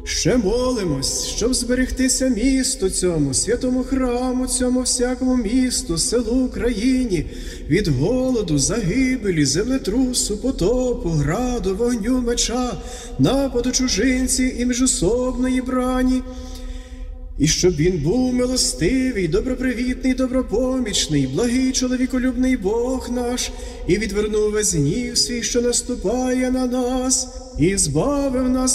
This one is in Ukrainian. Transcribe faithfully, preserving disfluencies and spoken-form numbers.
Ще молимось, щоб зберегтися місту цьому, святому храму цьому, всякому місту, селу, країні, від голоду, загибелі, землетрусу, потопу, граду, вогню, меча, нападу чужинців і міжособної брані. І щоб він був милостивий, добропривітний, добропомічний, благий, чоловіколюбний Бог наш, і відвернув весь гнів свій, що наступає на нас, і збавив нас